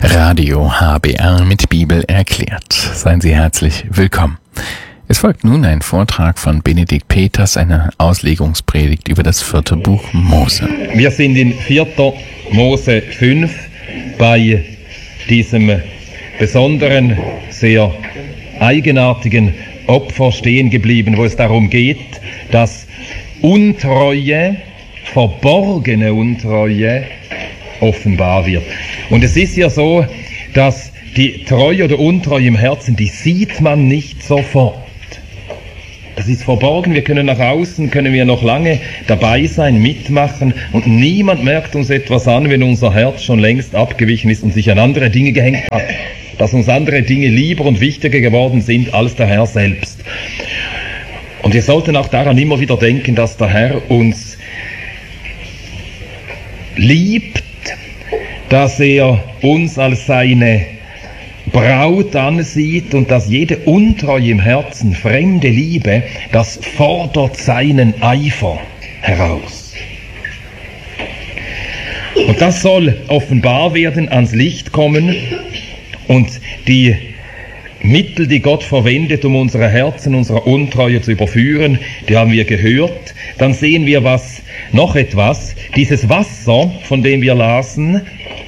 Radio HBR mit Bibel erklärt. Seien Sie herzlich willkommen. Es folgt nun ein Vortrag von Benedikt Peters, eine Auslegungspredigt über das 4. Buch Mose. Wir sind in 4. Mose 5 bei diesem besonderen, sehr eigenartigen Opfer stehen geblieben, wo es darum geht, dass Untreue, verborgene Untreue, offenbar wird. Und es ist ja so, dass die Treue oder Untreue im Herzen, die sieht man nicht sofort. Das ist verborgen, wir können nach außen, können wir noch lange dabei sein, mitmachen und niemand merkt uns etwas an, wenn unser Herz schon längst abgewichen ist und sich an andere Dinge gehängt hat. Dass uns andere Dinge lieber und wichtiger geworden sind als der Herr selbst. Und wir sollten auch daran immer wieder denken, dass der Herr uns liebt, dass er uns als seine Braut ansieht und dass jede Untreue im Herzen, fremde Liebe, das fordert seinen Eifer heraus. Und das soll offenbar werden, ans Licht kommen und die Mittel, die Gott verwendet, um unsere Herzen, unsere Untreue zu überführen, die haben wir gehört. Dann sehen wir noch etwas, dieses Wasser, von dem wir lasen,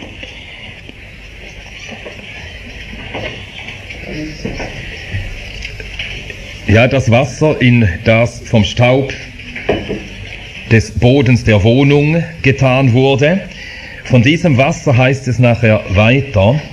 ja, das Wasser, in das vom Staub des Bodens der Wohnung getan wurde. Von diesem Wasser heißt es nachher weiter,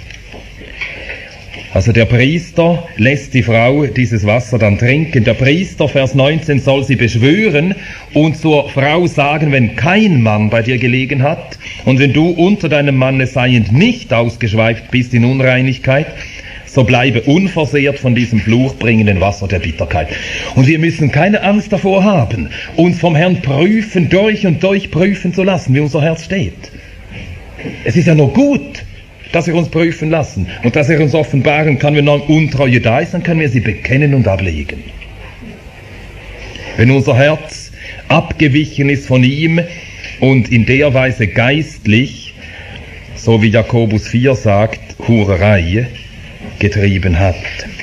also der Priester lässt die Frau dieses Wasser dann trinken. Der Priester, Vers 19, soll sie beschwören und zur Frau sagen, wenn kein Mann bei dir gelegen hat und wenn du unter deinem Manne seiend nicht ausgeschweift bist in Unreinigkeit, so bleibe unversehrt von diesem fluchbringenden Wasser der Bitterkeit. Und wir müssen keine Angst davor haben, uns vom Herrn prüfen, durch und durch prüfen zu lassen, wie unser Herz steht. Es ist ja nur gut, dass wir uns prüfen lassen und dass er uns offenbaren kann, wenn noch Untreue da ist, dann können wir sie bekennen und ablegen. Wenn unser Herz abgewichen ist von ihm und in der Weise geistlich, so wie Jakobus 4 sagt, Hurerei getrieben hat.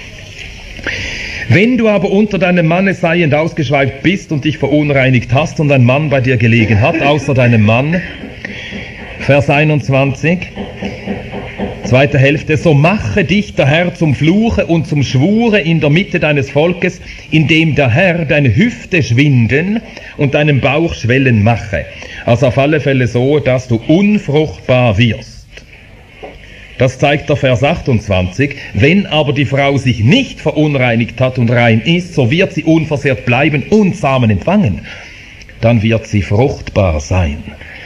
Wenn du aber unter deinem Manne seiend ausgeschweift bist und dich verunreinigt hast und ein Mann bei dir gelegen hat, außer deinem Mann, Vers 21, zweite Hälfte, so mache dich der Herr zum Fluche und zum Schwure in der Mitte deines Volkes, indem der Herr deine Hüfte schwinden und deinen Bauch schwellen mache. Also auf alle Fälle so, dass du unfruchtbar wirst. Das zeigt der Vers 28. Wenn aber die Frau sich nicht verunreinigt hat und rein ist, so wird sie unversehrt bleiben und Samen empfangen. Dann wird sie fruchtbar sein.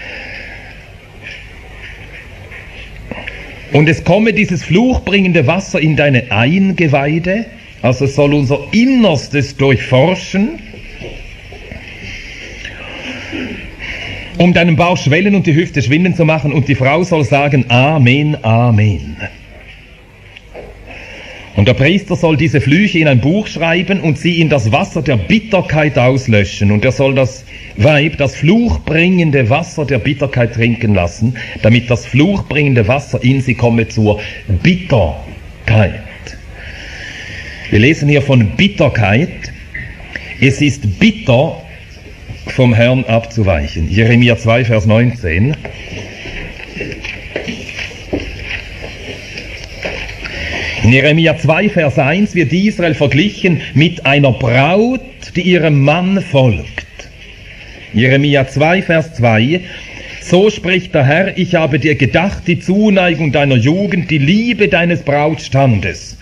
Und es komme dieses fluchbringende Wasser in deine Eingeweide, also es soll unser Innerstes durchforschen, um deinen Bauch schwellen und die Hüfte schwinden zu machen, und die Frau soll sagen, Amen, Amen. Und der Priester soll diese Flüche in ein Buch schreiben und sie in das Wasser der Bitterkeit auslöschen. Und er soll das Weib das fluchbringende Wasser der Bitterkeit trinken lassen, damit das fluchbringende Wasser in sie komme zur Bitterkeit. Wir lesen hier von Bitterkeit. Es ist bitter, vom Herrn abzuweichen. Jeremia 2, Vers 19. In Jeremia 2, Vers 1 wird Israel verglichen mit einer Braut, die ihrem Mann folgt. Jeremia 2, Vers 2. So spricht der Herr, ich habe dir gedacht, die Zuneigung deiner Jugend, die Liebe deines Brautstandes.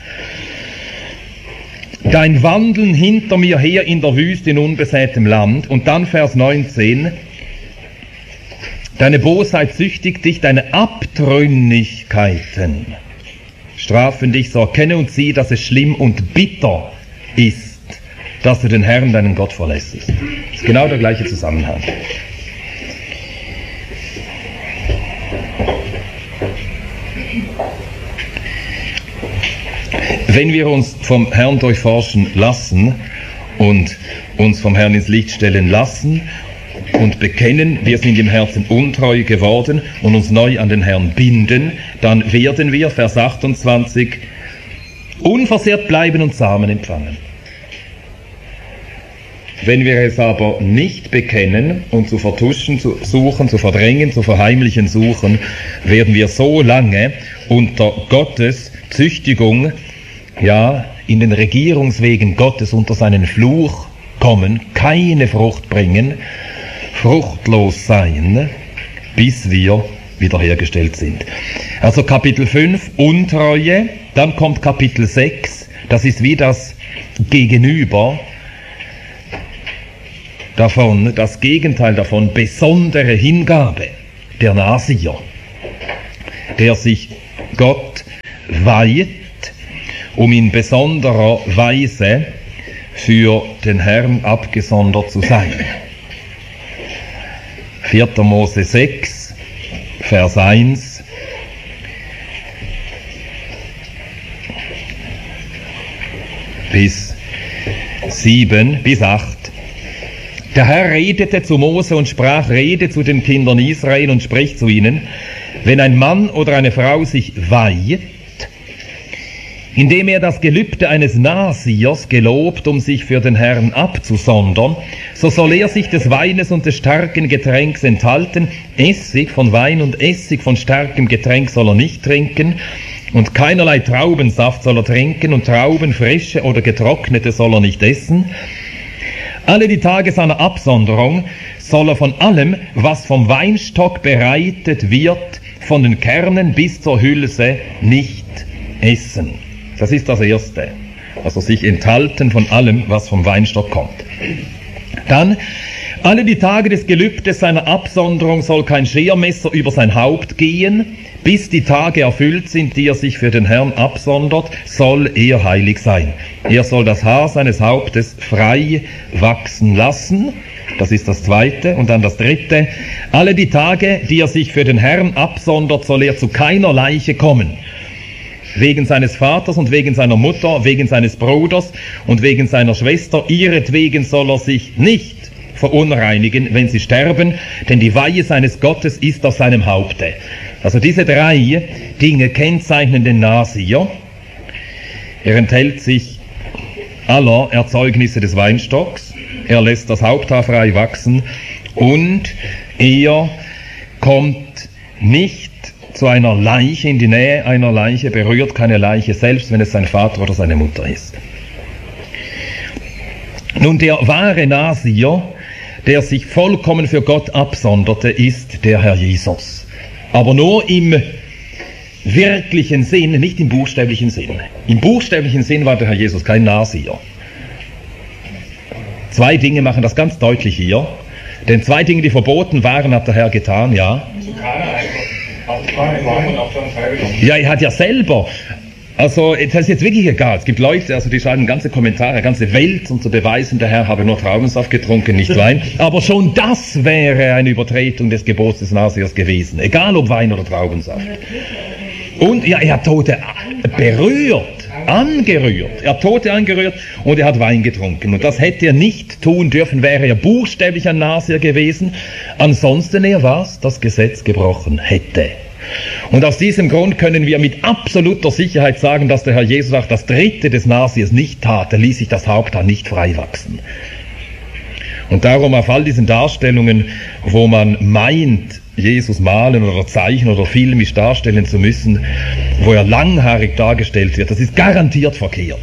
Dein Wandeln hinter mir her in der Wüste in unbesätem Land. Und dann Vers 19. Deine Bosheit züchtigt dich, deine Abtrünnigkeiten strafen dich, so erkenne und sieh, dass es schlimm und bitter ist, dass du den Herrn, deinen Gott, verlässest. Das ist genau der gleiche Zusammenhang. Wenn wir uns vom Herrn durchforschen lassen und uns vom Herrn ins Licht stellen lassen und bekennen, wir sind im Herzen untreu geworden und uns neu an den Herrn binden, dann werden wir, Vers 28, unversehrt bleiben und Samen empfangen. Wenn wir es aber nicht bekennen und zu vertuschen suchen, zu verdrängen, zu verheimlichen suchen, werden wir so lange unter Gottes Züchtigung, ja, in den Regierungswegen Gottes unter seinen Fluch kommen, keine Frucht bringen, fruchtlos sein, bis wir wiederhergestellt sind. Also Kapitel 5, Untreue, dann kommt Kapitel 6, das ist wie das Gegenüber davon, das Gegenteil davon, besondere Hingabe, der Nasier, der sich Gott weiht, um in besonderer Weise für den Herrn abgesondert zu sein. 4. Mose 6, Vers 1. Bis 7, bis 8. Der Herr redete zu Mose und sprach, rede zu den Kindern Israel und spricht zu ihnen, wenn ein Mann oder eine Frau sich weiht, indem er das Gelübde eines Nasiers gelobt, um sich für den Herrn abzusondern, so soll er sich des Weines und des starken Getränks enthalten, Essig von Wein und Essig von starkem Getränk soll er nicht trinken, und keinerlei Traubensaft soll er trinken, und Trauben, frische oder getrocknete, soll er nicht essen. Alle die Tage seiner Absonderung soll er von allem, was vom Weinstock bereitet wird, von den Kernen bis zur Hülse, nicht essen. Das ist das Erste. Also sich enthalten von allem, was vom Weinstock kommt. Dann, alle die Tage des Gelübdes seiner Absonderung soll kein Schermesser über sein Haupt gehen, bis die Tage erfüllt sind, die er sich für den Herrn absondert, soll er heilig sein. Er soll das Haar seines Hauptes frei wachsen lassen. Das ist das Zweite. Und dann das Dritte. Alle die Tage, die er sich für den Herrn absondert, soll er zu keiner Leiche kommen. Wegen seines Vaters und wegen seiner Mutter, wegen seines Bruders und wegen seiner Schwester, ihretwegen soll er sich nicht verunreinigen, wenn sie sterben, denn die Weihe seines Gottes ist auf seinem Haupte. Also diese 3 Dinge kennzeichnen den Nasier. Er enthält sich aller Erzeugnisse des Weinstocks, er lässt das Haupthaar frei wachsen und er kommt nicht zu einer Leiche, in die Nähe einer Leiche, berührt keine Leiche, selbst wenn es sein Vater oder seine Mutter ist. Nun, der wahre Nasier, der sich vollkommen für Gott absonderte, ist der Herr Jesus. Aber nur im wirklichen Sinn, nicht im buchstäblichen Sinn. Im buchstäblichen Sinn war der Herr Jesus kein Nasier. 2 Dinge machen das ganz deutlich hier. Denn 2 Dinge, die verboten waren, hat der Herr getan, ja. Ja, er hat ja selber, also das ist jetzt wirklich egal, es gibt Leute, also die schreiben ganze Kommentare, ganze Welt, um zu beweisen, der Herr habe nur Traubensaft getrunken, nicht Wein, aber schon das wäre eine Übertretung des Gebots des Nasiers gewesen, egal ob Wein oder Traubensaft. Und ja, er hat Tote berührt, angerührt, er hat Tote angerührt und er hat Wein getrunken. Und das hätte er nicht tun dürfen, wäre er buchstäblich ein Nasier gewesen, ansonsten er was das Gesetz gebrochen hätte. Und aus diesem Grund können wir mit absoluter Sicherheit sagen, dass der Herr Jesus auch das Dritte des Nasiers nicht tat, er ließ sich das Haupthaar nicht frei wachsen. Und darum auf all diesen Darstellungen, wo man meint, Jesus malen oder zeichnen oder filmisch darstellen zu müssen, wo er langhaarig dargestellt wird, das ist garantiert verkehrt.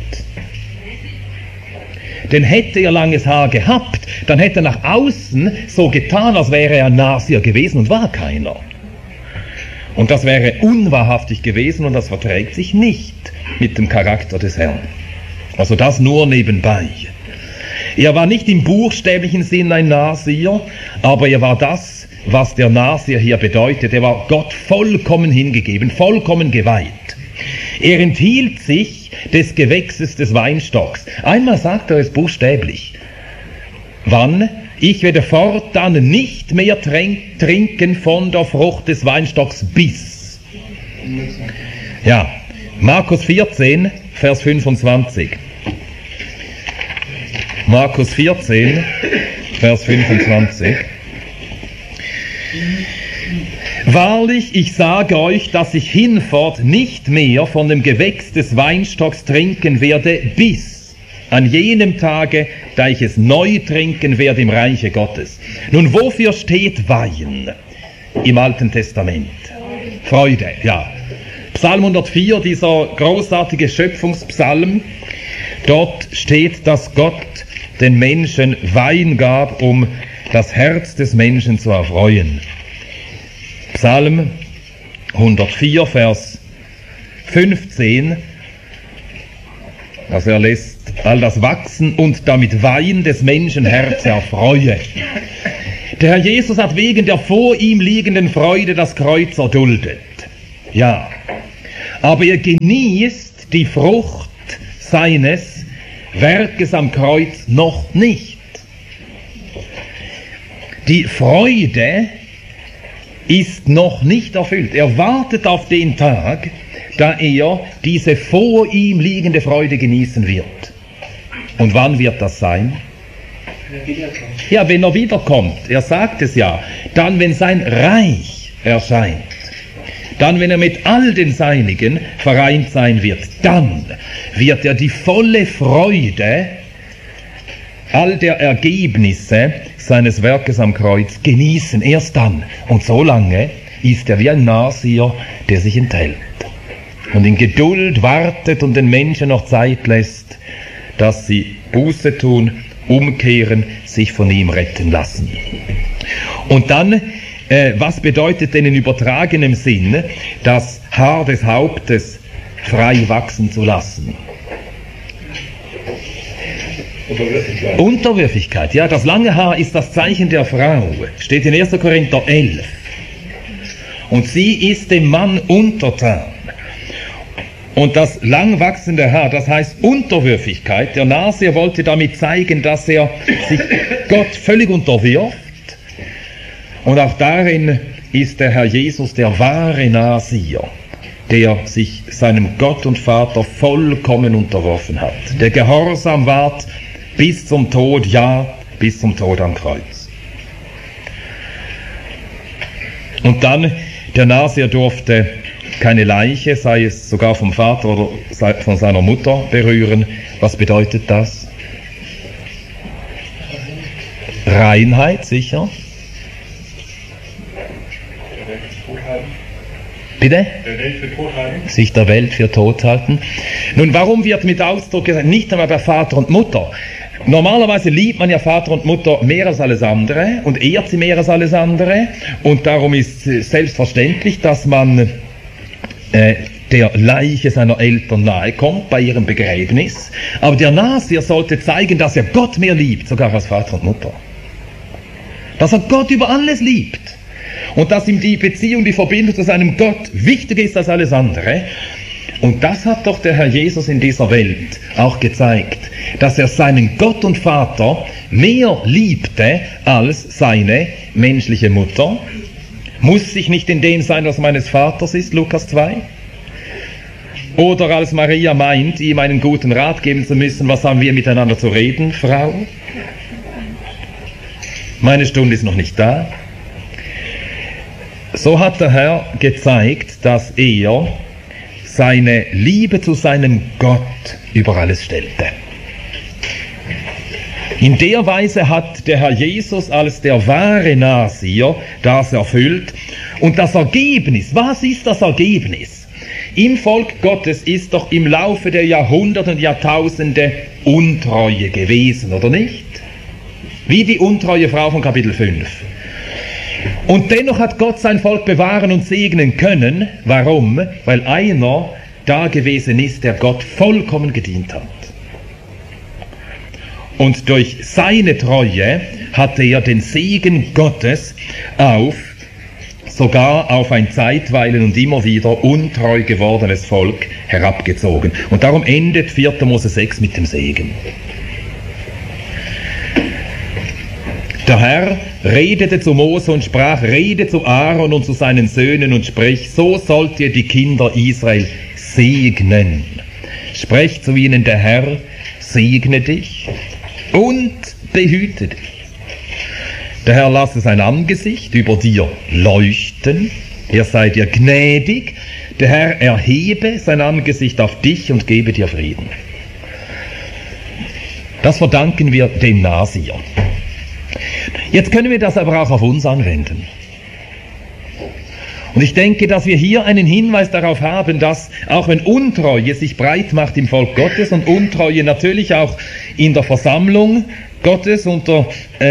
Denn hätte er langes Haar gehabt, dann hätte er nach außen so getan, als wäre er ein Nasier gewesen und war keiner. Und das wäre unwahrhaftig gewesen und das verträgt sich nicht mit dem Charakter des Herrn. Also das nur nebenbei. Er war nicht im buchstäblichen Sinn ein Nasier, aber er war das, was der Nasier hier bedeutet. Er war Gott vollkommen hingegeben, vollkommen geweiht. Er enthielt sich des Gewächses des Weinstocks. Einmal sagt er es buchstäblich. Wann? Ich werde fortan nicht mehr trinken von der Frucht des Weinstocks bis. Ja, Markus 14, Vers 25. Markus 14, Vers 25. Wahrlich, ich sage euch, dass ich hinfort nicht mehr von dem Gewächs des Weinstocks trinken werde, bis an jenem Tage, da ich es neu trinken werde im Reiche Gottes. Nun, wofür steht Wein im Alten Testament? Freude, ja. Psalm 104, dieser großartige Schöpfungspsalm, dort steht, dass Gott den Menschen Wein gab, um das Herz des Menschen zu erfreuen. Psalm 104, Vers 15, also er lässt all das wachsen und damit Wein des Menschen Herz erfreue. Der Herr Jesus hat wegen der vor ihm liegenden Freude das Kreuz erduldet. Ja, aber er genießt die Frucht seines Werkes am Kreuz noch nicht. Die Freude ist noch nicht erfüllt. Er wartet auf den Tag, da er diese vor ihm liegende Freude genießen wird. Und wann wird das sein? Ja, wenn er wiederkommt. Er sagt es ja. Dann, wenn sein Reich erscheint. Dann, wenn er mit all den Seinigen vereint sein wird. Dann wird er die volle Freude all der Ergebnisse seines Werkes am Kreuz genießen. Erst dann. Und so lange ist er wie ein Nasier, der sich enthält. Und in Geduld wartet und den Menschen noch Zeit lässt, dass sie Buße tun, umkehren, sich von ihm retten lassen. Und dann, was bedeutet denn in übertragenem Sinn, das Haar des Hauptes frei wachsen zu lassen? Unterwürfigkeit, ja, das lange Haar ist das Zeichen der Frau, steht in 1. Korinther 11. Und sie ist dem Mann untertan. Und das lang wachsende Haar, das heißt Unterwürfigkeit. Der Nasier wollte damit zeigen, dass er sich Gott völlig unterwirft. Und auch darin ist der Herr Jesus der wahre Nasier, der sich seinem Gott und Vater vollkommen unterworfen hat, der gehorsam ward bis zum Tod, ja, bis zum Tod am Kreuz. Und dann, der Nasier durfte keine Leiche, sei es sogar vom Vater oder von seiner Mutter, berühren. Was bedeutet das? Reinheit, sicher. Bitte? Der Welt für tot halten. Sich der Welt für tot halten. Nun, warum wird mit Ausdruck gesagt, nicht einmal bei Vater und Mutter? Normalerweise liebt man ja Vater und Mutter mehr als alles andere und ehrt sie mehr als alles andere. Und darum ist selbstverständlich, dass man der Leiche seiner Eltern nahe kommt bei ihrem Begräbnis. Aber der Nasier sollte zeigen, dass er Gott mehr liebt, sogar als Vater und Mutter. Dass er Gott über alles liebt. Und dass ihm die Beziehung, die Verbindung zu seinem Gott wichtiger ist als alles andere. Und das hat doch der Herr Jesus in dieser Welt auch gezeigt, dass er seinen Gott und Vater mehr liebte als seine menschliche Mutter. Muss ich nicht in dem sein, was meines Vaters ist, Lukas 2? Oder als Maria meint, ihm einen guten Rat geben zu müssen, was haben wir miteinander zu reden, Frau? Meine Stunde ist noch nicht da. So hat der Herr gezeigt, dass er seine Liebe zu seinem Gott über alles stellte. In der Weise hat der Herr Jesus als der wahre Nasier das erfüllt. Und das Ergebnis, was ist das Ergebnis? Im Volk Gottes ist doch im Laufe der Jahrhunderte und Jahrtausende Untreue gewesen, oder nicht? Wie die untreue Frau von Kapitel 5. Und dennoch hat Gott sein Volk bewahren und segnen können. Warum? Weil einer da gewesen ist, der Gott vollkommen gedient hat. Und durch seine Treue hatte er den Segen Gottes sogar auf ein zeitweilen und immer wieder untreu gewordenes Volk herabgezogen. Und darum endet 4. Mose 6 mit dem Segen. Der Herr redete zu Mose und sprach, rede zu Aaron und zu seinen Söhnen und sprich, so sollt ihr die Kinder Israel segnen. Sprecht zu ihnen, der Herr segne dich und behüte dich. Der Herr lasse sein Angesicht über dir leuchten, er sei dir gnädig, der Herr erhebe sein Angesicht auf dich und gebe dir Frieden. Das verdanken wir dem Nasier. Jetzt können wir das aber auch auf uns anwenden. Und ich denke, dass wir hier einen Hinweis darauf haben, dass auch wenn Untreue sich breit macht im Volk Gottes und Untreue natürlich auch in der Versammlung Gottes unter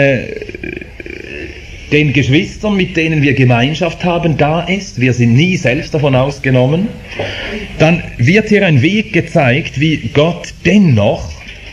den Geschwistern, mit denen wir Gemeinschaft haben, da ist, wir sind nie selbst davon ausgenommen, dann wird hier ein Weg gezeigt, wie Gott dennoch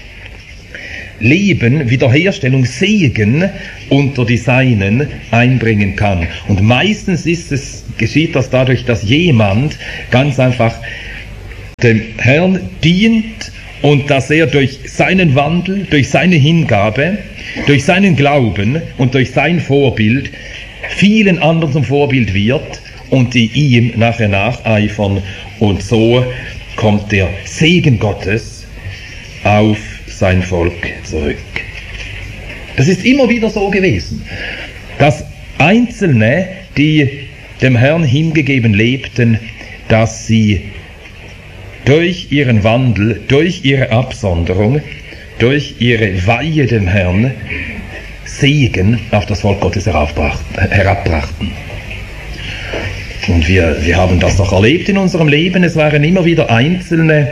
Leben, Wiederherstellung, Segen unter die Seinen einbringen kann. Und meistens geschieht das dadurch, dass jemand ganz einfach dem Herrn dient und dass er durch seinen Wandel, durch seine Hingabe, durch seinen Glauben und durch sein Vorbild vielen anderen zum Vorbild wird und die ihm nachher nacheifern. Und so kommt der Segen Gottes auf sein Volk zurück. Das ist immer wieder so gewesen, dass Einzelne, die dem Herrn hingegeben lebten, dass sie durch ihren Wandel, durch ihre Absonderung, durch ihre Weihe dem Herrn Segen auf das Volk Gottes herabbrachten. Und wir haben das doch erlebt in unserem Leben. Es waren immer wieder einzelne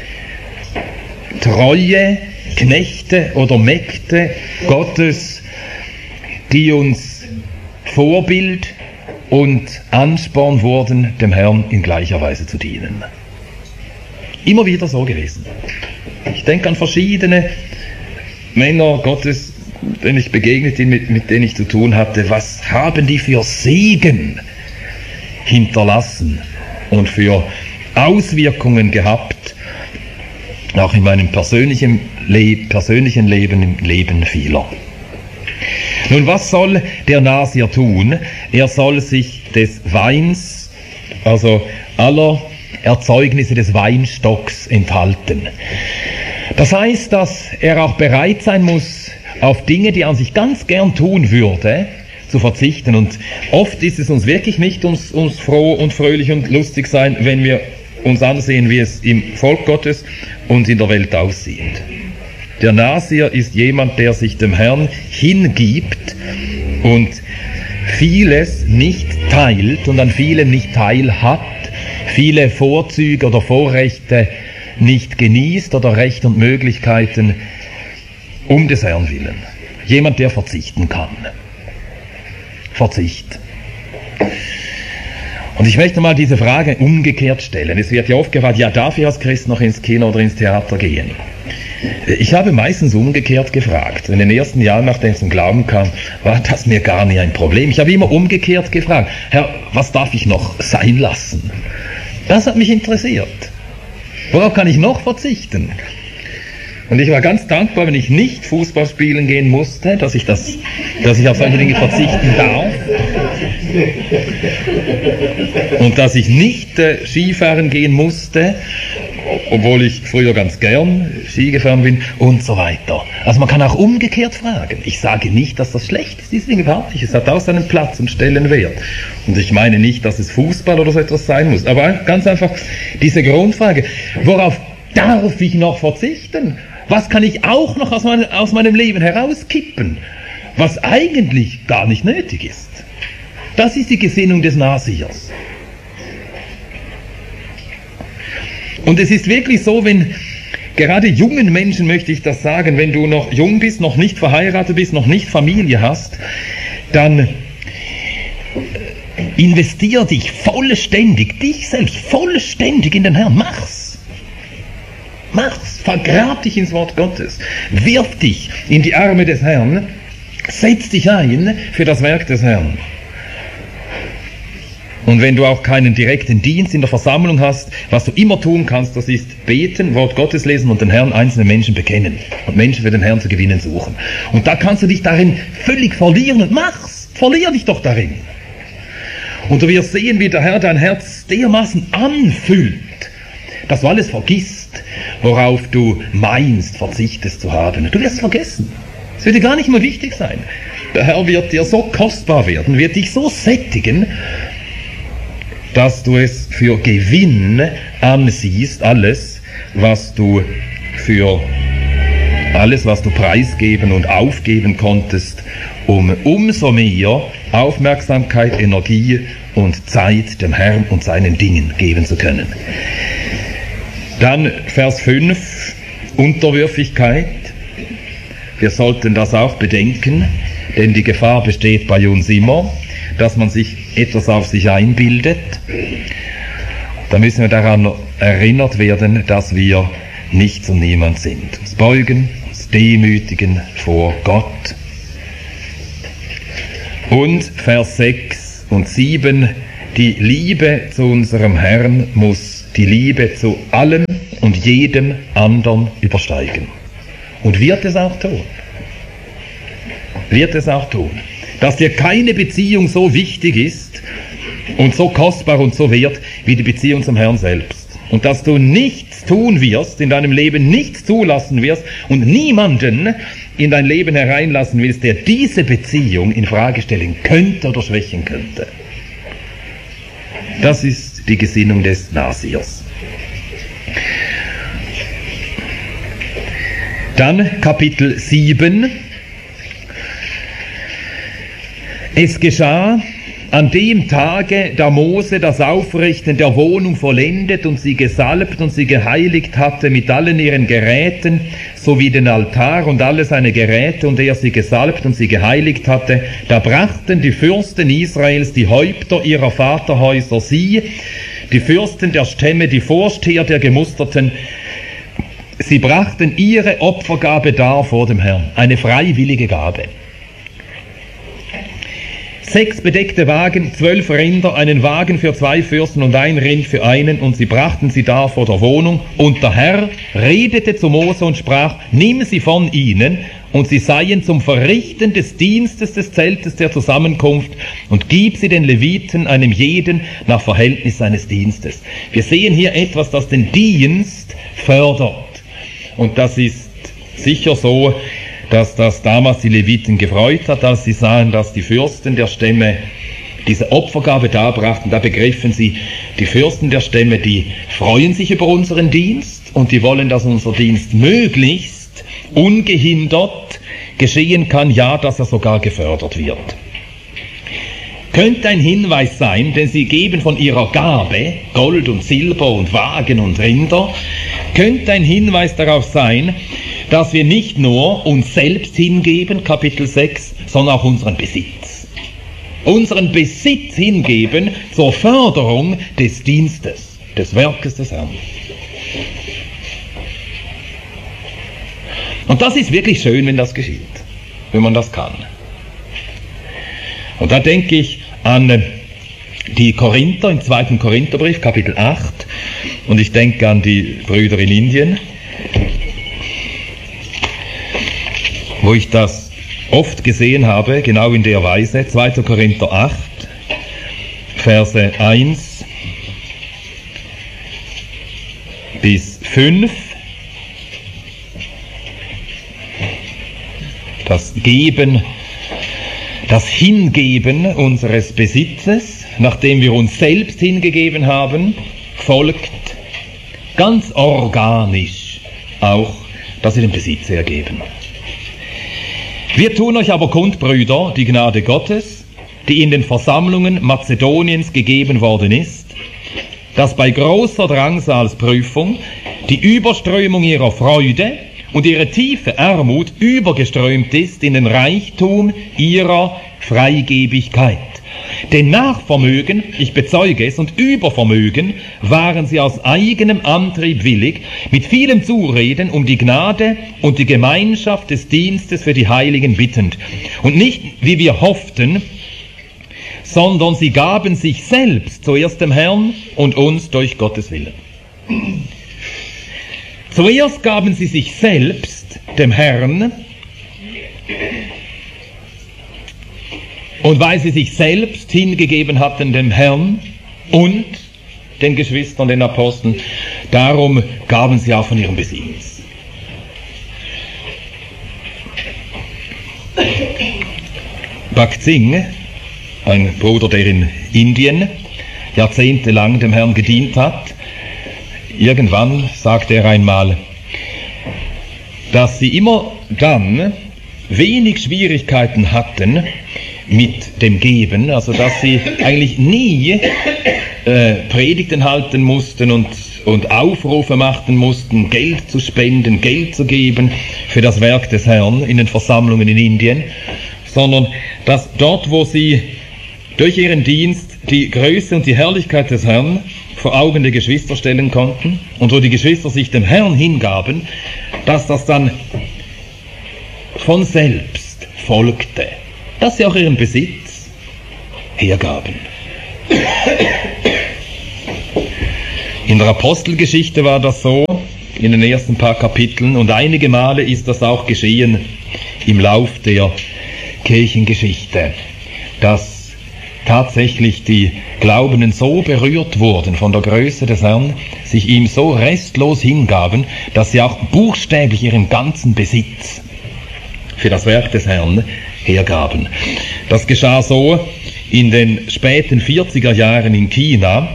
treue Knechte oder Mägde Gottes, die uns Vorbild und Ansporn wurden, dem Herrn in gleicher Weise zu dienen. Immer wieder so gewesen. Ich denke an verschiedene Männer Gottes, denen ich begegnet bin, mit denen ich zu tun hatte. Was haben die für Segen hinterlassen und für Auswirkungen gehabt, auch in meinem persönlichen Leben, im Leben vieler. Nun, was soll der Nasier tun? Er soll sich des Weins, also aller Erzeugnisse des Weinstocks enthalten. Das heißt, dass er auch bereit sein muss, auf Dinge, die er an sich ganz gern tun würde, zu verzichten. Und oft ist es uns wirklich nicht uns froh und fröhlich und lustig sein, wenn wir uns ansehen, wie es im Volk Gottes und in der Welt aussieht. Der Nasier ist jemand, der sich dem Herrn hingibt und vieles nicht teilt und an vielem nicht teilhat, viele Vorzüge oder Vorrechte nicht genießt oder Rechte und Möglichkeiten um des Herrn willen. Jemand, der verzichten kann. Verzicht. Und ich möchte mal diese Frage umgekehrt stellen. Es wird ja oft gefragt, ja, darf ich als Christ noch ins Kino oder ins Theater gehen? Ich habe meistens umgekehrt gefragt. In den ersten Jahren, nachdem ich zum Glauben kam, war das mir gar nicht ein Problem. Ich habe immer umgekehrt gefragt, Herr, was darf ich noch sein lassen? Das hat mich interessiert. Worauf kann ich noch verzichten? Und ich war ganz dankbar, wenn ich nicht Fußball spielen gehen musste, dass ich auf solche Dinge verzichten darf. Und dass ich nicht Skifahren gehen musste, obwohl ich früher ganz gern Ski gefahren bin und so weiter. Also man kann auch umgekehrt fragen. Ich sage nicht, dass das schlecht ist, diese Dinge überhaupt nicht. Es hat auch seinen Platz und Stellenwert. Und ich meine nicht, dass es Fußball oder so etwas sein muss. Aber ganz einfach diese Grundfrage, worauf darf ich noch verzichten? Was kann ich auch noch aus meinem Leben herauskippen, was eigentlich gar nicht nötig ist? Das ist die Gesinnung des Nasiers. Und es ist wirklich so, wenn gerade jungen Menschen, möchte ich das sagen, wenn du noch jung bist, noch nicht verheiratet bist, noch nicht Familie hast, dann investier dich selbst vollständig in den Herrn. Mach's, vergrab dich ins Wort Gottes, wirf dich in die Arme des Herrn, setz dich ein für das Werk des Herrn. Und wenn du auch keinen direkten Dienst in der Versammlung hast, was du immer tun kannst, das ist beten, Wort Gottes lesen und den Herrn einzelnen Menschen bekennen und Menschen für den Herrn zu gewinnen suchen. Und da kannst du dich darin völlig verlieren und verlier dich doch darin. Und du wirst sehen, wie der Herr dein Herz dermaßen anfüllt, dass du alles vergisst, worauf du meinst, verzichtest zu haben. Du wirst es vergessen. Es wird dir gar nicht mehr wichtig sein. Der Herr wird dir so kostbar werden, wird dich so sättigen, dass du es für Gewinn ansiehst, alles, was du preisgeben und aufgeben konntest, um umso mehr Aufmerksamkeit, Energie und Zeit dem Herrn und seinen Dingen geben zu können. Dann Vers 5, Unterwürfigkeit. Wir sollten das auch bedenken, denn die Gefahr besteht bei uns immer, dass man sich etwas auf sich einbildet. Da müssen wir daran erinnert werden, dass wir nichts und niemand sind. Uns beugen, uns demütigen vor Gott. Und Vers 6 und 7, die Liebe zu unserem Herrn muss die Liebe zu allem und jedem anderen übersteigen. Und wird es auch tun. Wird es auch tun. Dass dir keine Beziehung so wichtig ist und so kostbar und so wert wie die Beziehung zum Herrn selbst. Und dass du nichts tun wirst, in deinem Leben nichts zulassen wirst und niemanden in dein Leben hereinlassen willst, der diese Beziehung in Frage stellen könnte oder schwächen könnte. Das ist die Gesinnung des Nasiers. Dann Kapitel 7. Es geschah an dem Tage, da Mose das Aufrichten der Wohnung vollendet und sie gesalbt und sie geheiligt hatte mit allen ihren Geräten, sowie den Altar und alle seine Geräte, und er sie gesalbt und sie geheiligt hatte, da brachten die Fürsten Israels, die Häupter ihrer Vaterhäuser, sie, die Fürsten der Stämme, die Vorsteher der Gemusterten, sie brachten ihre Opfergabe dar vor dem Herrn, eine freiwillige Gabe. 6 bedeckte Wagen, 12 Rinder, einen Wagen für 2 Fürsten und ein Rind für einen, und sie brachten sie dar vor der Wohnung. Und der Herr redete zu Mose und sprach, nimm sie von ihnen, und sie seien zum Verrichten des Dienstes des Zeltes der Zusammenkunft, und gib sie den Leviten, einem jeden, nach Verhältnis seines Dienstes. Wir sehen hier etwas, das den Dienst fördert. Und das ist sicher so, dass das damals die Leviten gefreut hat, als sie sahen, dass die Fürsten der Stämme diese Opfergabe darbrachten. Da begriffen sie, die Fürsten der Stämme, die freuen sich über unseren Dienst und die wollen, dass unser Dienst möglichst ungehindert geschehen kann, ja, dass er sogar gefördert wird. Könnte ein Hinweis sein, denn sie geben von ihrer Gabe, Gold und Silber und Wagen und Rinder, könnte ein Hinweis darauf sein, dass wir nicht nur uns selbst hingeben, Kapitel 6, sondern auch unseren Besitz. Unseren Besitz hingeben zur Förderung des Dienstes, des Werkes des Herrn. Und das ist wirklich schön, wenn das geschieht, wenn man das kann. Und da denke ich an die Korinther im 2. Korintherbrief, Kapitel 8, und ich denke an die Brüder in Indien, wo ich das oft gesehen habe, genau in der Weise. 2. Korinther 8, Verse 1 bis 5. Das Geben, das Hingeben unseres Besitzes, nachdem wir uns selbst hingegeben haben, folgt ganz organisch auch, dass wir den Besitz hergeben. Wir tun euch aber kund, Brüder, die Gnade Gottes, die in den Versammlungen Mazedoniens gegeben worden ist, dass bei großer Drangsalsprüfung die Überströmung ihrer Freude und ihre tiefe Armut übergeströmt ist in den Reichtum ihrer Freigebigkeit. Denn nach Vermögen, ich bezeuge es, und Übervermögen waren sie aus eigenem Antrieb willig, mit vielem Zureden um die Gnade und die Gemeinschaft des Dienstes für die Heiligen bittend. Und nicht, wie wir hofften, sondern sie gaben sich selbst zuerst dem Herrn und uns durch Gottes Willen. Zuerst gaben sie sich selbst dem Herrn, und weil sie sich selbst hingegeben hatten dem Herrn und den Geschwistern, den Aposteln, darum gaben sie auch von ihrem Besitz. Bhakt Singh, ein Bruder, der in Indien jahrzehntelang dem Herrn gedient hat, irgendwann sagte er einmal, dass sie immer dann wenig Schwierigkeiten hatten mit dem Geben, also dass sie eigentlich nie Predigten halten mussten und Aufrufe machen mussten, Geld zu spenden, Geld zu geben für das Werk des Herrn in den Versammlungen in Indien, sondern dass dort, wo sie durch ihren Dienst die Größe und die Herrlichkeit des Herrn vor Augen der Geschwister stellen konnten und wo die Geschwister sich dem Herrn hingaben, dass das dann von selbst folgte, dass sie auch ihren Besitz hergaben. In der Apostelgeschichte war das so, in den ersten paar Kapiteln, und einige Male ist das auch geschehen im Lauf der Kirchengeschichte, dass tatsächlich die Glaubenden so berührt wurden von der Größe des Herrn, sich ihm so restlos hingaben, dass sie auch buchstäblich ihren ganzen Besitz für das Werk des Herrn hergaben. Das geschah so in den späten 40er Jahren in China.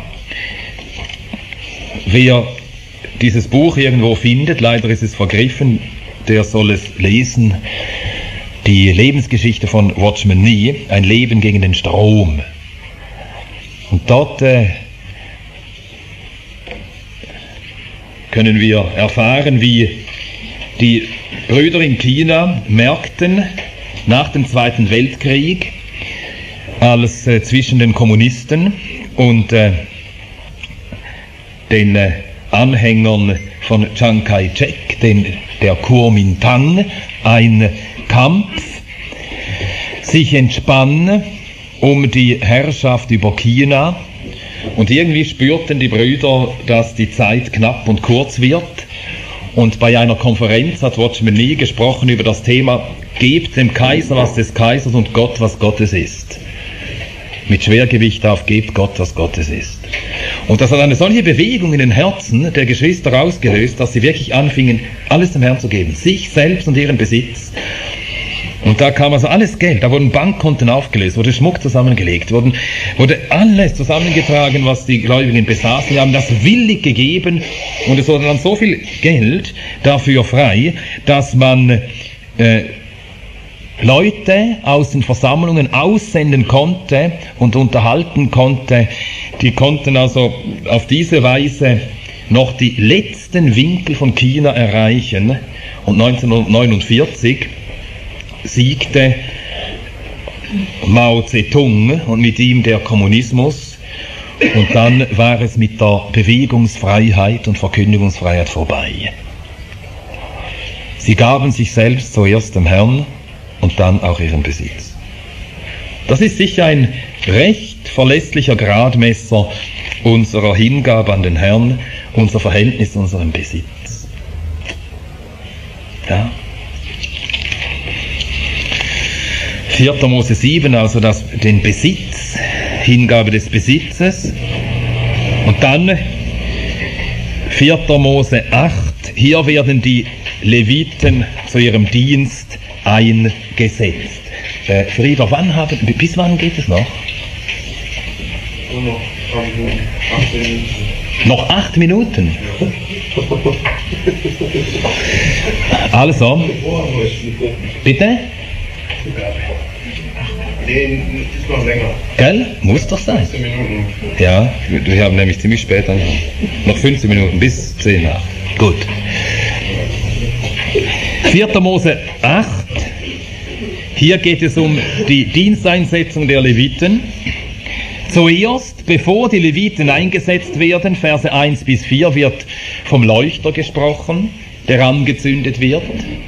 Wer dieses Buch irgendwo findet, leider ist es vergriffen, der soll es lesen, die Lebensgeschichte von Watchman Nee, ein Leben gegen den Strom. Und dort können wir erfahren, wie die Brüder in China merkten, nach dem Zweiten Weltkrieg, als zwischen den Kommunisten und den Anhängern von Chiang Kai-shek, der Kuomintang, ein Kampf sich entspann um die Herrschaft über China, und irgendwie spürten die Brüder, dass die Zeit knapp und kurz wird, und bei einer Konferenz hat Watchman Nee gesprochen über das Thema: Gebt dem Kaiser, was des Kaisers, und Gott, was Gottes ist. Mit Schwergewicht auf: Gebt Gott, was Gottes ist. Und das hat eine solche Bewegung in den Herzen der Geschwister ausgelöst, dass sie wirklich anfingen, alles dem Herrn zu geben, sich selbst und ihren Besitz. Und da kam also alles Geld, da wurden Bankkonten aufgelöst, wurde Schmuck zusammengelegt, wurde alles zusammengetragen, was die Gläubigen besaßen. Sie haben das willig gegeben, und es wurde dann so viel Geld dafür frei, dass man Leute aus den Versammlungen aussenden konnte und unterhalten konnte. Die konnten also auf diese Weise noch die letzten Winkel von China erreichen, und 1949 siegte Mao Zedong und mit ihm der Kommunismus, und dann war es mit der Bewegungsfreiheit und Verkündigungsfreiheit vorbei. Sie gaben sich selbst zuerst dem Herrn und dann auch ihren Besitz. Das ist sicher ein recht verlässlicher Gradmesser unserer Hingabe an den Herrn, unser Verhältnis zu unserem Besitz. Ja. 4. Mose 7, also den Besitz, Hingabe des Besitzes. Und dann 4. Mose 8, hier werden die Leviten zu ihrem Dienst eingesetzt. Frieder, bis wann geht es noch? Noch 8 Minuten? Also, bitte? Nee, ist noch länger. Gell? Muss doch sein. 15 Minuten. Ja, wir haben nämlich ziemlich spät angefangen. Noch 15 Minuten, bis 10 nach. Gut. 4. Mose 8. Hier geht es um die Diensteinsetzung der Leviten. Zuerst, bevor die Leviten eingesetzt werden, Verse 1 bis 4, wird vom Leuchter gesprochen, der angezündet wird.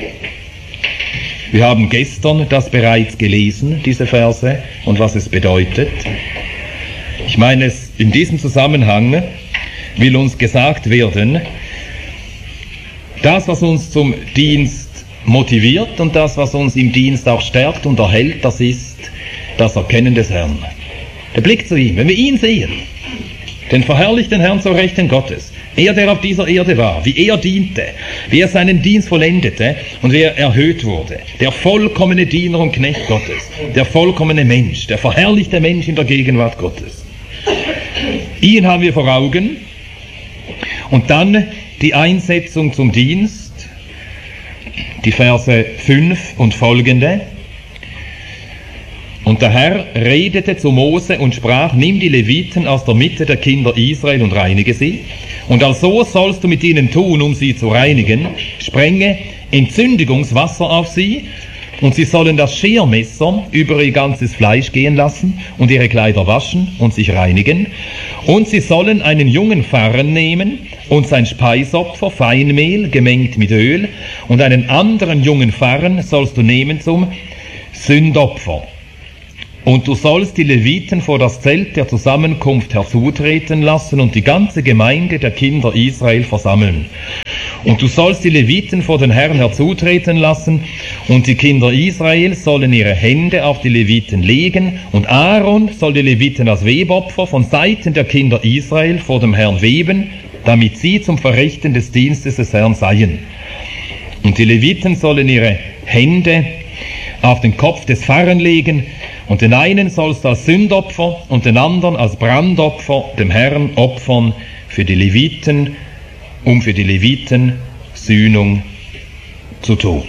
Wir haben gestern das bereits gelesen, diese Verse, und was es bedeutet. Ich meine, in diesem Zusammenhang will uns gesagt werden, das, was uns zum Dienst motiviert und das, was uns im Dienst auch stärkt und erhält, das ist das Erkennen des Herrn. Der Blick zu ihm, wenn wir ihn sehen, Denn verherrlicht den Herrn zur Rechten Gottes. Er, der auf dieser Erde war, wie er diente, wie er seinen Dienst vollendete und wie er erhöht wurde. Der vollkommene Diener und Knecht Gottes. Der vollkommene Mensch, der verherrlichte Mensch in der Gegenwart Gottes. Ihn haben wir vor Augen. Und dann die Einsetzung zum Dienst, die Verse 5 und folgende. Und der Herr redete zu Mose und sprach, nimm die Leviten aus der Mitte der Kinder Israel und reinige sie. Und also sollst du mit ihnen tun, um sie zu reinigen. Sprenge Entzündigungswasser auf sie, und sie sollen das Schermesser über ihr ganzes Fleisch gehen lassen und ihre Kleider waschen und sich reinigen. Und sie sollen einen jungen Farren nehmen und sein Speisopfer, Feinmehl, gemengt mit Öl, und einen anderen jungen Farren sollst du nehmen zum Sündopfer. Und du sollst die Leviten vor das Zelt der Zusammenkunft herzutreten lassen und die ganze Gemeinde der Kinder Israel versammeln. Und du sollst die Leviten vor den Herrn herzutreten lassen, und die Kinder Israel sollen ihre Hände auf die Leviten legen, und Aaron soll die Leviten als Webopfer von Seiten der Kinder Israel vor dem Herrn weben, damit sie zum Verrichten des Dienstes des Herrn seien. Und die Leviten sollen ihre Hände auf den Kopf des Pfarrers legen, und den einen sollst du als Sündopfer und den anderen als Brandopfer dem Herrn opfern für die Leviten, um für die Leviten Sühnung zu tun.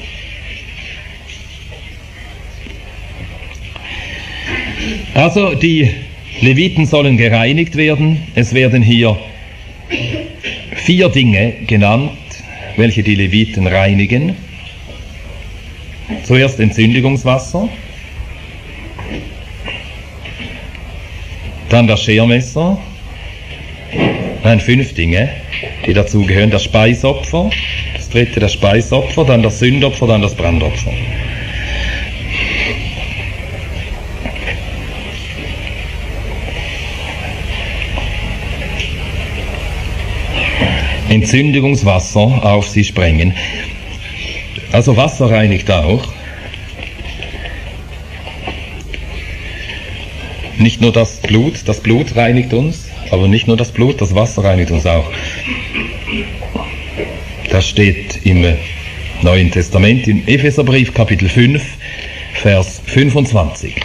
Also die Leviten sollen gereinigt werden. Es werden hier 4 Dinge genannt, welche die Leviten reinigen. Zuerst Entzündigungswasser, dann das Schermesser, 5 Dinge, die dazugehören: das Speisopfer, das 3. das Speisopfer, dann das Sündopfer, dann das Brandopfer. Entzündigungswasser auf sie sprengen. Also Wasser reinigt auch. Nicht nur das Blut reinigt uns, aber nicht nur das Blut, das Wasser reinigt uns auch. Das steht im Neuen Testament, im Epheserbrief Kapitel 5, Vers 25.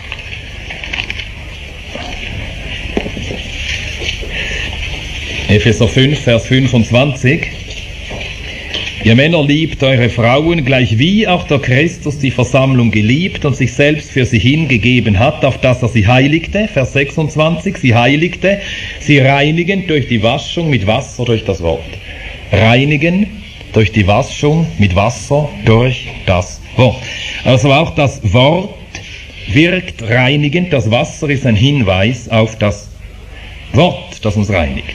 Epheser 5, Vers 25. Ihr Männer liebt eure Frauen, gleich wie auch der Christus die Versammlung geliebt und sich selbst für sie hingegeben hat, auf dass er sie heiligte, Vers 26, sie heiligte, sie reinigen durch die Waschung mit Wasser durch das Wort. Reinigen durch die Waschung mit Wasser durch das Wort. Also auch das Wort wirkt reinigend, das Wasser ist ein Hinweis auf das Wort, das uns reinigt.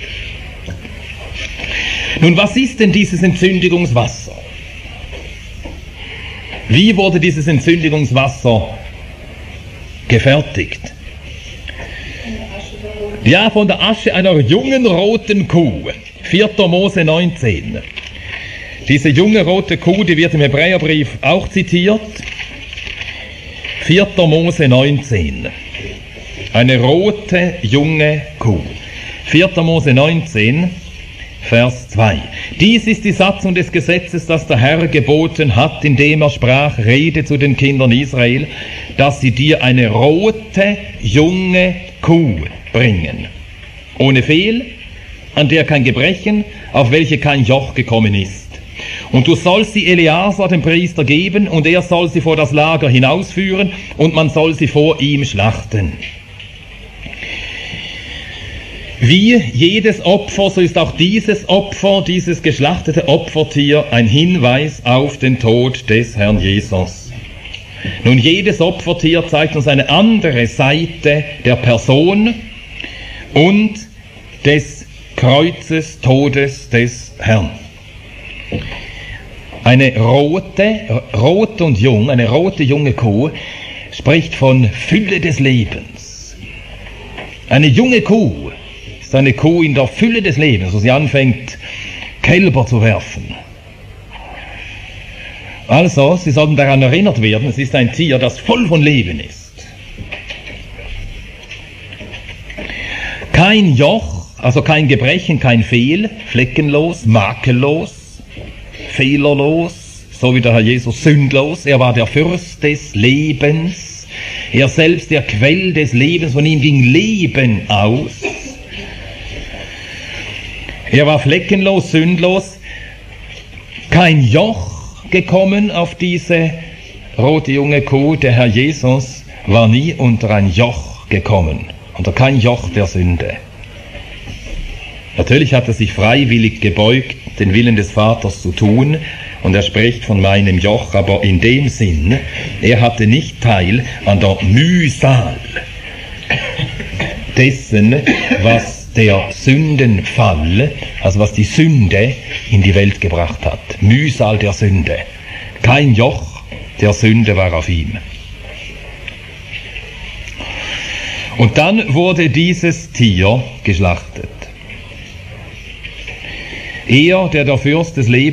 Nun, was ist denn dieses Entzündigungswasser? Wie wurde dieses Entzündigungswasser gefertigt? Ja, von der Asche einer jungen roten Kuh. 4. Mose 19. Diese junge rote Kuh, die wird im Hebräerbrief auch zitiert. 4. Mose 19. Eine rote junge Kuh. 4. Mose 19. Vers 2. Dies ist die Satzung des Gesetzes, das der Herr geboten hat, indem er sprach, rede zu den Kindern Israel, dass sie dir eine rote, junge Kuh bringen. Ohne Fehl, an der kein Gebrechen, auf welche kein Joch gekommen ist. Und du sollst sie Eleazar, dem Priester, geben, und er soll sie vor das Lager hinausführen, und man soll sie vor ihm schlachten. Wie jedes Opfer, so ist auch dieses Opfer, dieses geschlachtete Opfertier, ein Hinweis auf den Tod des Herrn Jesus. Nun, jedes Opfertier zeigt uns eine andere Seite der Person und des Kreuzes, Todes des Herrn. Eine rot und jung, eine rote junge Kuh spricht von Fülle des Lebens. Eine junge Kuh ist eine Kuh in der Fülle des Lebens, wo sie anfängt, Kälber zu werfen. Also, Sie sollten daran erinnert werden, es ist ein Tier, das voll von Leben ist. Kein Joch also kein Gebrechen, kein Fehl, fleckenlos, makellos, fehlerlos, so wie der Herr Jesus sündlos. Er war der Fürst des Lebens, er selbst der Quell des Lebens, von ihm ging Leben aus. Er war fleckenlos, sündlos, kein Joch gekommen auf diese rote junge Kuh. Der Herr Jesus war nie unter ein Joch gekommen, unter kein Joch der Sünde. Natürlich hat er sich freiwillig gebeugt, den Willen des Vaters zu tun, und er spricht von meinem Joch, aber in dem Sinn, er hatte nicht teil an der Mühsal dessen, was der Sündenfall, also was die Sünde in die Welt gebracht hat. Mühsal der Sünde. Kein Joch der Sünde war auf ihm. Und dann wurde dieses Tier geschlachtet. Er, der Fürst des Lebens